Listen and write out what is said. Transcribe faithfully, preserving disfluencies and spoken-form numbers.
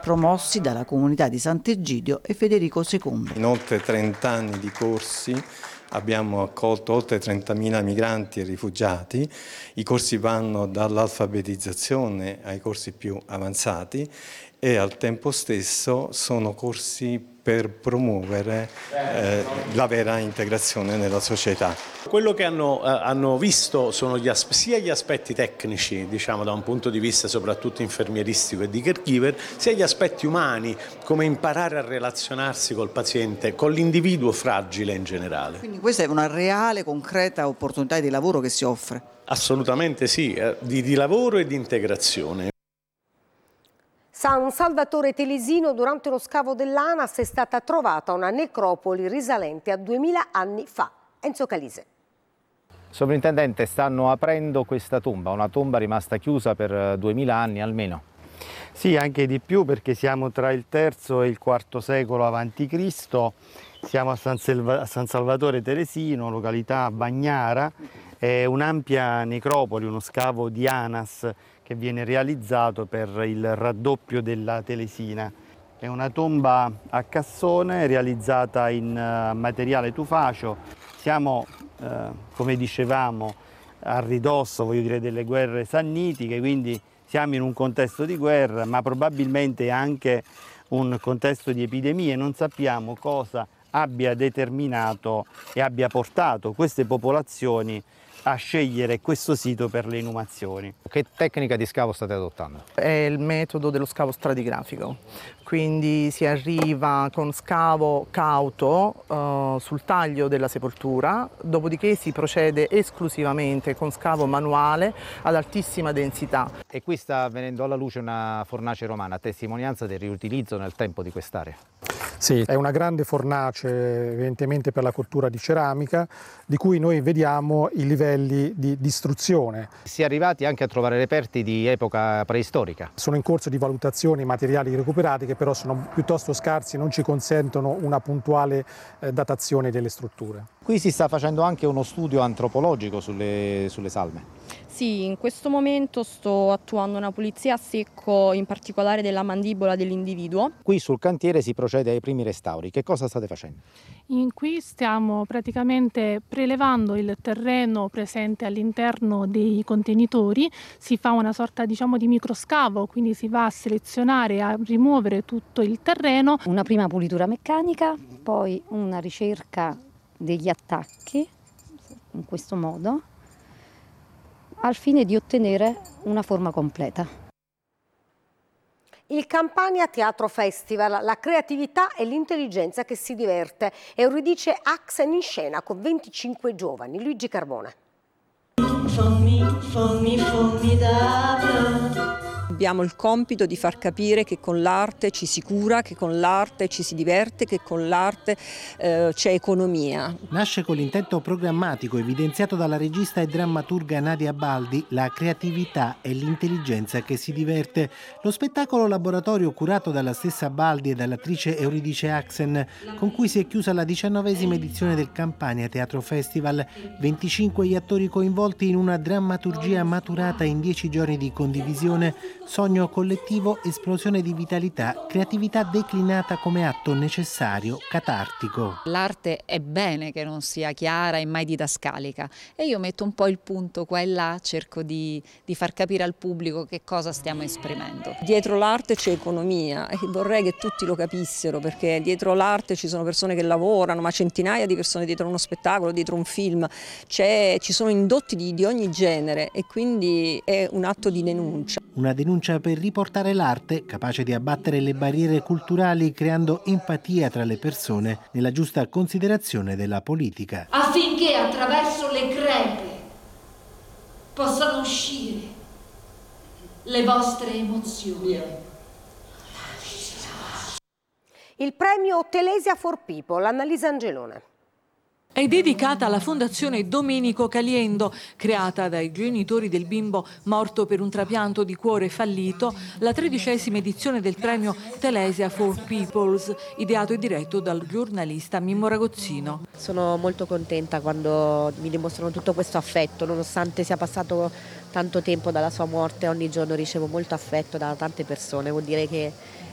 promossi dalla comunità di Sant'Egidio e Federico secondo. In oltre trenta anni di corsi abbiamo accolto oltre trentamila migranti e rifugiati. I corsi vanno dall'alfabetizzazione ai corsi più avanzati e al tempo stesso sono corsi per promuovere eh, la vera integrazione nella società. Quello che hanno, eh, hanno visto sono gli as- sia gli aspetti tecnici, diciamo da un punto di vista soprattutto infermieristico e di caregiver, sia gli aspetti umani, come imparare a relazionarsi col paziente, con l'individuo fragile in generale. Quindi questa è una reale, concreta opportunità di lavoro che si offre? Assolutamente sì, eh, di, di lavoro e di integrazione. San Salvatore Telesino, durante lo scavo dell'ANAS è stata trovata una necropoli risalente a duemila anni fa. Enzo Calise. Sovrintendente, stanno aprendo questa tomba, una tomba rimasta chiusa per duemila anni almeno. Sì, anche di più, perché siamo tra il terzo e il quarto secolo avanti Cristo, siamo a San, Selva, a San Salvatore Telesino, località Bagnara, è un'ampia necropoli, uno scavo di ANAS che viene realizzato per il raddoppio della Telesina. È una tomba a cassone realizzata in uh, materiale tufaceo. Siamo, uh, come dicevamo, a ridosso, voglio dire, delle guerre sannitiche, quindi siamo in un contesto di guerra, ma probabilmente anche un contesto di epidemie. Non sappiamo cosa abbia determinato e abbia portato queste popolazioni a scegliere questo sito per le inumazioni. Che tecnica di scavo state adottando? È il metodo dello scavo stratigrafico, quindi si arriva con scavo cauto uh, sul taglio della sepoltura, dopodiché si procede esclusivamente con scavo manuale ad altissima densità. E qui sta venendo alla luce una fornace romana, testimonianza del riutilizzo nel tempo di quest'area. Sì, è una grande fornace evidentemente per la cottura di ceramica, di cui noi vediamo i livelli di distruzione. Si è arrivati anche a trovare reperti di epoca preistorica. Sono in corso di valutazione i materiali recuperati, che però sono piuttosto scarsi e non ci consentono una puntuale eh, datazione delle strutture. Qui si sta facendo anche uno studio antropologico sulle, sulle salme. Sì, in questo momento sto attuando una pulizia a secco, in particolare della mandibola dell'individuo. Qui sul cantiere si procede ai primi restauri. Che cosa state facendo? In qui stiamo praticamente prelevando il terreno presente all'interno dei contenitori, si fa una sorta, diciamo, di microscavo, quindi si va a selezionare, a rimuovere tutto il terreno. Una prima pulitura meccanica, poi una ricerca degli attacchi, in questo modo, al fine di ottenere una forma completa. Il Campania Teatro Festival, la creatività e l'intelligenza che si diverte. Euridice Axen in scena con venticinque giovani. Luigi Carbone. Abbiamo il compito di far capire che con l'arte ci si cura, che con l'arte ci si diverte, che con l'arte eh, c'è economia. Nasce con l'intento programmatico evidenziato dalla regista e drammaturga Nadia Baldi, la creatività e l'intelligenza che si diverte. Lo spettacolo laboratorio curato dalla stessa Baldi e dall'attrice Euridice Axen, con cui si è chiusa la diciannovesima edizione del Campania Teatro Festival. venticinque gli attori coinvolti in una drammaturgia maturata in dieci giorni di condivisione. Sogno collettivo, esplosione di vitalità, creatività declinata come atto necessario, catartico. L'arte è bene che non sia chiara e mai didascalica e io metto un po' il punto qua e là, cerco di, di far capire al pubblico che cosa stiamo esprimendo. Dietro l'arte c'è economia e vorrei che tutti lo capissero, perché dietro l'arte ci sono persone che lavorano, ma centinaia di persone dietro uno spettacolo, dietro un film, c'è, ci sono indotti di, di ogni genere e quindi è un atto di denuncia. Una denuncia per riportare l'arte, capace di abbattere le barriere culturali creando empatia tra le persone nella giusta considerazione della politica. Affinché attraverso le crepe possano uscire le vostre emozioni. Il premio Telesia for People, Annalisa Angelone. È dedicata alla Fondazione Domenico Caliendo, creata dai genitori del bimbo morto per un trapianto di cuore fallito, la tredicesima edizione del premio Telesia for Peoples, ideato e diretto dal giornalista Mimmo Ragozzino. Sono molto contenta quando mi dimostrano tutto questo affetto, nonostante sia passato tanto tempo dalla sua morte, ogni giorno ricevo molto affetto da tante persone, vuol dire che